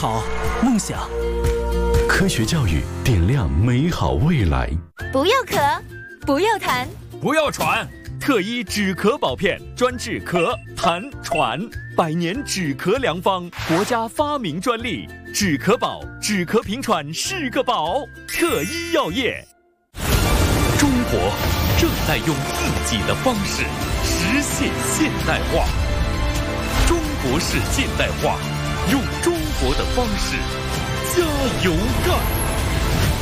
好梦想。 科学教育点亮美好未来。 不要咳，不要痰， 不要喘。特一止咳宝片，专治咳、痰、喘，100年止咳良方，国家发明专利。止咳宝，止咳平喘是个宝。特一药业。 中国正在用自己的方式实现现代化。中国式现代化，用中国的方式加油干！